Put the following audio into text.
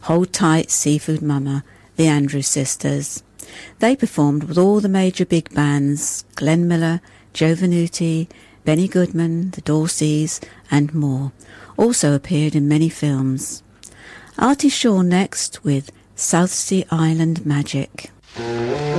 Hold Tight, Seafood Mama, the Andrews Sisters. They performed with all the major big bands, Glenn Miller, Joe Venuti, Benny Goodman, the Dorseys, and more. Also appeared in many films. Artie Shaw next with South Sea Island Magic.